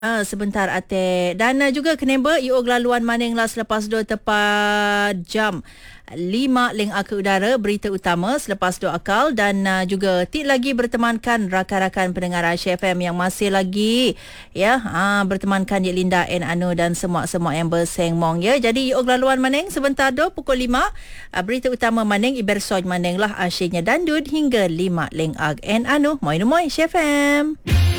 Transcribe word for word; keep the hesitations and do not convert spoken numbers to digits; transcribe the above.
Ah, sebentar Ate. Dan uh, juga kenapa I O laluan maning lah selepas dua tepat jam lima leng ke udara berita utama selepas dua akal dan uh, juga tik lagi bertemankan rakan-rakan pendengar Aisyah F M yang masih lagi ya ah, bertemankan Cik Linda and Anu dan semua-semua yang bersengmong ya. Jadi I O laluan maning sebentar do pukul lima uh, berita utama maning Ibersoj maning lah asyiknya dandut hingga lima leng ag and Anu moi moi Aisyah F M.